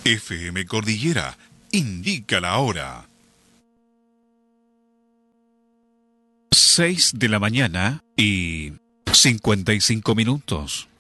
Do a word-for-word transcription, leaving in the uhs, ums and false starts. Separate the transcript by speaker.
Speaker 1: F M Cordillera indica la hora. Seis de la mañana y cincuenta y cinco minutos.